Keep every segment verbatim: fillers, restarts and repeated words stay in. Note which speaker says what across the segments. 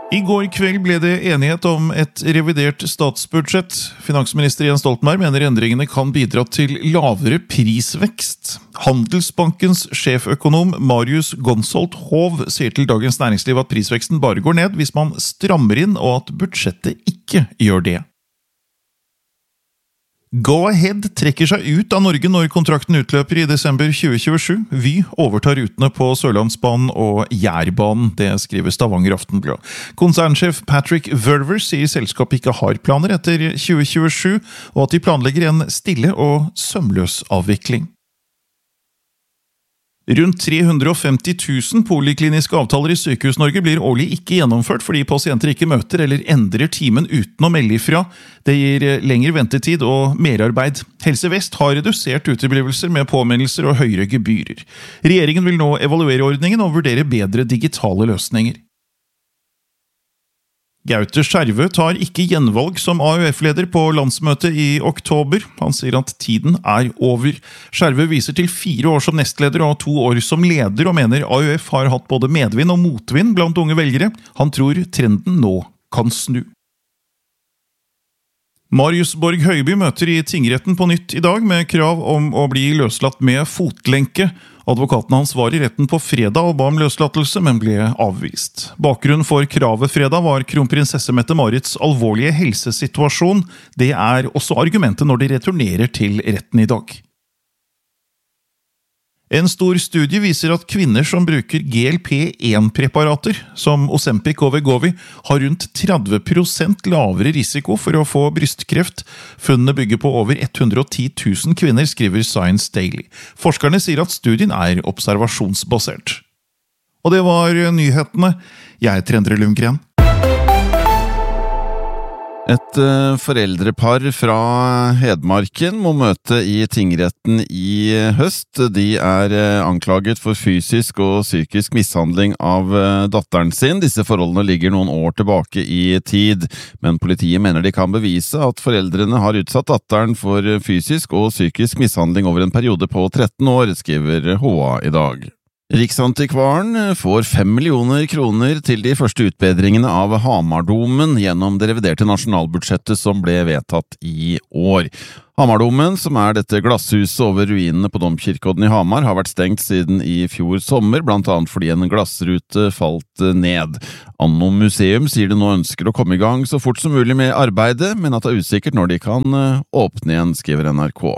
Speaker 1: I går kveld ble det enighet om et revidert statsbudsjett. Finansminister Jens Stoltenberg mener endringene kan bidra til lavere prisvekst. Handelsbankens sjeføkonom Marius Gonsolt Hov sier til Dagens Næringsliv at prisveksten bare går ned hvis man strammer inn, og at budsjettet ikke gjør det. Go-Ahead trekker seg ut av Norge når kontrakten utløper i desember tjue tjuesju. Vy overtar rutene på Sørlandsbanen og Jærbanen, det skriver Stavanger Aftenblad. Konsernsjef Patrick Verver sier selskapet ikke har planer etter tjue tjuesju, og at de planlegger en stille og sømløs avvikling. Rundt tre hundre og femti tusen polikliniske avtaler i Sykehus-Norge blir årlig ikke gjennomført fordi pasienter ikke møter eller endrer timen uten å melde ifra. Det gir lengre ventetid og merarbeid. Helse Vest har redusert uteblivelser med påminnelser og høyere gebyrer. Regjeringen vil nå evaluere ordningen og vurdere bedre digitale løsninger. Gaute Skjervø tar ikke gjenvalg som A U F-leder på landsmøtet i oktober. Han sier at tiden er over. Skjervø viser til fire år som nestleder og to år som leder, og mener A U F har hatt både medvind og motvind blant unge velgere. Han tror trenden nå kan snu. Marius Borg Høiby møter i tingretten på nytt i dag med krav om å bli løslatt med fotlenke. Advokaten hans var i retten på fredag og ba om løslatelse, men ble avvist. Bakgrunnen for kravet fredag var kronprinsesse Mette-Marits alvorlige helsesituasjon. Det er også argumentet når de returnerer til retten i dag. En stor studie viser at kvinner som bruker G L P one preparater, som Ozempic og Wegovy, har rundt tretti prosent lavere risiko for å få brystkreft. Funnene bygger på over hundre og ti tusen kvinner, skriver Science Daily. Forskerne sier at studien er observasjonsbasert. Og det var nyhetene. Jeg heter Endre Lundgren.
Speaker 2: Et uh, foreldrepar fra Hedmarken må møte i tingretten i høst. De er uh, anklaget for fysisk og psykisk mishandling av uh, datteren sin. Disse forholdene ligger noen år tilbake i tid, men politiet mener de kan bevise at foreldrene har utsatt datteren for fysisk og psykisk mishandling over en periode på tretten år, skriver H A i dag. Riksantikvaren får fem millioner kroner til de første utbedringene av Hamardomen gjennom det reviderte nasjonalbudsjettet som ble vedtatt i år. Hamardomen, som er dette glasshuset over ruinene på Domkirkeodden i Hamar, har vært stengt siden i fjor sommer, blant annet fordi en glassrute falt ned. Anno Museum sier det nå ønsker å komme i gang så fort som mulig med arbeidet, men at det er usikkert når de kan åpne igjen, skriver N R K.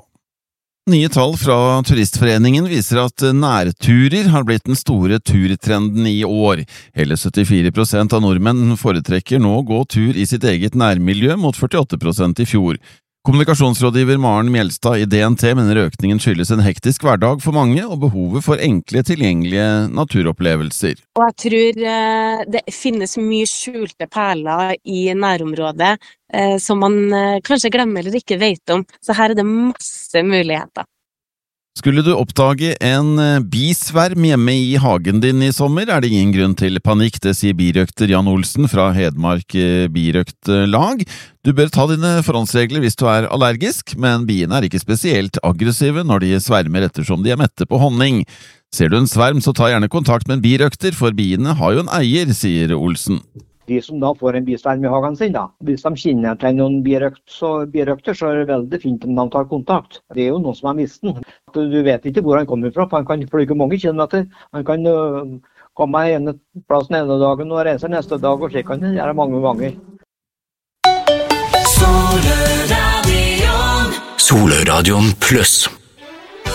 Speaker 2: Nye tall fra Turistforeningen viser at nærturer har blitt den store turtrenden i år. Hele syttifire prosent av nordmenn foretrekker nå å gå tur i sitt eget nærmiljø mot førtiåtte prosent i fjor. Kommunikasjonsrådgiver Maren Mjelstad i D N T mener økningen skyldes en hektisk hverdag for mange og behovet for enkle, tilgjengelige naturopplevelser.
Speaker 3: Og jeg tror eh, det finnes mye skjulte perler i nærområdet eh, som man eh, kanskje glemmer eller ikke vet om. Så her er det masse muligheter.
Speaker 2: Skulle du oppdage en bisverm hjemme i hagen din i sommer, er det ingen grunn til panikk, det sier birøkter Jan Olsen fra Hedmark birøktlag. Du bør ta dine forhåndsregler hvis du er allergisk, men biene er ikke spesielt aggressive når de svermer ettersom de er mette på honning. Ser du en sverm, så ta gjerne kontakt med en birøkter, for biene har jo en eier, sier Olsen.
Speaker 4: De som da får en bisverm i hagen sin, da. Hvis de kjenner til noen birøkt, så, birøkter, så er det veldig fint om de tar kontakt. Det er jo noen som har mistet den. Du vet ikke hvor han kommer fra, for han kan flyge mange kilometer. Han kan uh, komme i ene plassen ene dagen og reise neste dag, og slik kan det gjøre mange ganger.
Speaker 5: Soløradion Soløradion pluss